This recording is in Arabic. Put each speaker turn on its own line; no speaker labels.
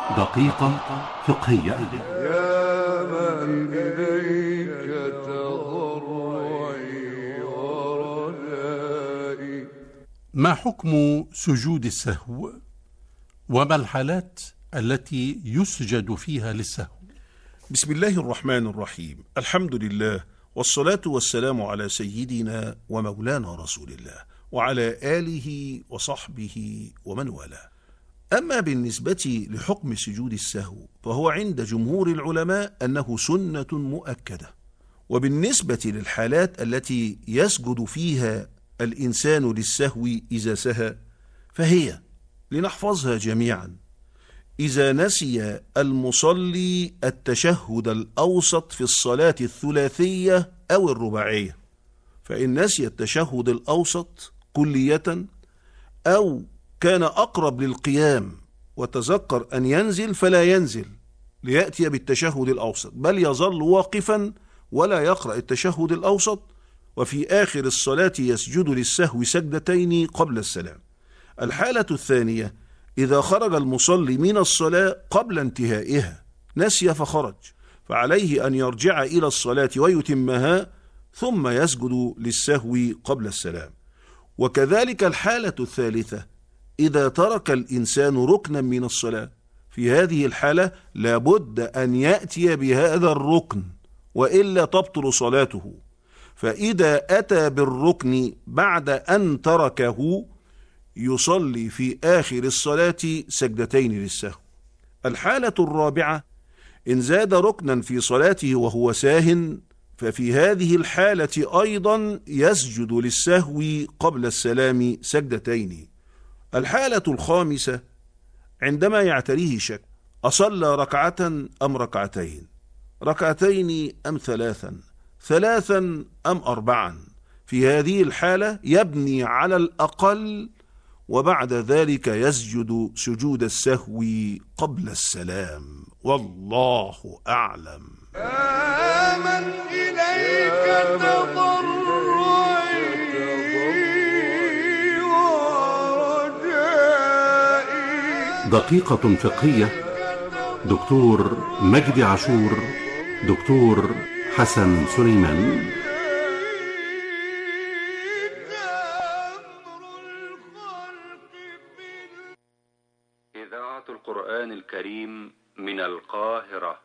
دقيقة فقهية.
يا من إليك تضرعي ورجائي.
ما حكم سجود السهو؟ وما الحالات التي يسجد فيها للسهو؟
بسم الله الرحمن الرحيم. الحمد لله، والصلاة والسلام على سيدنا ومولانا رسول الله وعلى آله وصحبه ومن والاه. أما بالنسبة لحكم سجود السهو فهو عند جمهور العلماء أنه سنة مؤكدة. وبالنسبة للحالات التي يسجد فيها الإنسان للسهو إذا سهى فهي لنحفظها جميعا: إذا نسي المصلي التشهد الأوسط في الصلاة الثلاثية أو الرباعية، فإن نسي التشهد الأوسط كلية أو كان أقرب للقيام وتذكر أن ينزل فلا ينزل ليأتي بالتشهد الأوسط، بل يظل واقفا ولا يقرأ التشهد الأوسط، وفي آخر الصلاة يسجد للسهو سجدتين قبل السلام. الحالة الثانية: إذا خرج المصلي من الصلاة قبل انتهائها، نسي فخرج، فعليه أن يرجع إلى الصلاة ويتمها ثم يسجد للسهو قبل السلام. وكذلك الحالة الثالثة: إذا ترك الإنسان ركنا من الصلاة، في هذه الحالة لابد أن يأتي بهذا الركن وإلا تبطل صلاته، فإذا أتى بالركن بعد أن تركه يصلي في آخر الصلاة سجدتين للسهو. الحالة الرابعة: إن زاد ركنا في صلاته وهو ساهٍ، ففي هذه الحالة أيضا يسجد للسهو قبل السلام سجدتين. الحالة الخامسة: عندما يعتريه شك، أصلى ركعة أم ركعتين، ركعتين أم ثلاثا أم أربعا، في هذه الحالة يبني على الأقل وبعد ذلك يسجد سجود السهو قبل السلام، والله أعلم.
من إليك تضرعي ورجائي.
دقيقة فقهية. دكتور مجدي عاشور، دكتور حسن سليمان.
إذاعة القرآن الكريم من القاهرة.